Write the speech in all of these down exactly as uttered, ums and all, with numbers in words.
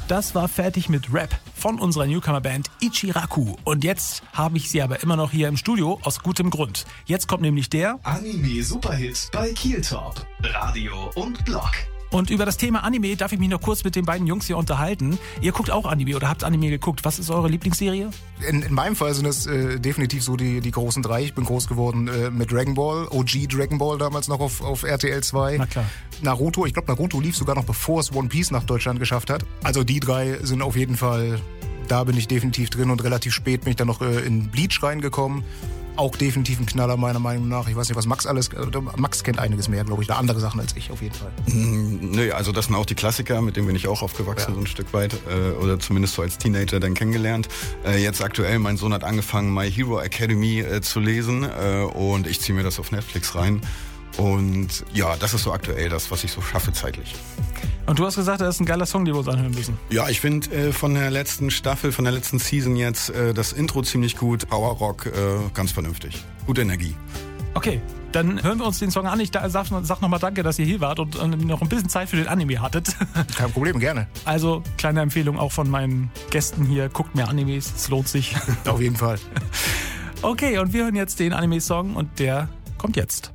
das war Fertig mit Rap von unserer Newcomer-Band Ichiraku. Und jetzt habe ich sie aber immer noch hier im Studio aus gutem Grund. Jetzt kommt nämlich der Anime-Superhit bei Kieltop, Radio und Blog. Und über das Thema Anime darf ich mich noch kurz mit den beiden Jungs hier unterhalten. Ihr guckt auch Anime oder habt Anime geguckt. Was ist eure Lieblingsserie? In, in meinem Fall sind es äh, definitiv so die, die großen drei. Ich bin groß geworden äh, mit Dragon Ball, O G Dragon Ball damals noch auf, auf R T L zwei. Na klar. Naruto, ich glaube Naruto lief sogar noch bevor es One Piece nach Deutschland geschafft hat. Also die drei sind auf jeden Fall, da bin ich definitiv drin und relativ spät bin ich dann noch äh, in Bleach reingekommen. Auch definitiv ein Knaller meiner Meinung nach. Ich weiß nicht, was Max alles... Max kennt einiges mehr, glaube ich, da andere Sachen als ich auf jeden Fall. Mm, nö, also das sind auch die Klassiker, mit denen bin ich auch aufgewachsen, ja. So ein Stück weit. Äh, oder zumindest so als Teenager dann kennengelernt. Äh, jetzt aktuell, mein Sohn hat angefangen, My Hero Academy äh, zu lesen. Äh, und ich ziehe mir das auf Netflix rein. Und ja, das ist so aktuell das, was ich so schaffe zeitlich. Und du hast gesagt, das ist ein geiler Song, den wir uns anhören müssen. Ja, ich finde äh, von der letzten Staffel, von der letzten Season jetzt äh, das Intro ziemlich gut. Power Rock, äh, ganz vernünftig. Gute Energie. Okay, dann hören wir uns den Song an. Ich sag, sag nochmal danke, dass ihr hier wart und, und noch ein bisschen Zeit für den Anime hattet. Kein Problem, gerne. Also, kleine Empfehlung auch von meinen Gästen hier. Guckt mehr Animes, es lohnt sich. Auf jeden Fall. Okay, und wir hören jetzt den Anime-Song und der kommt jetzt.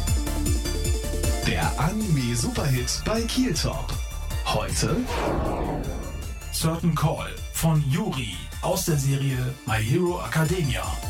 Der Anime-Superhit bei Kieltop. Heute Certain Call von Yuri aus der Serie My Hero Academia.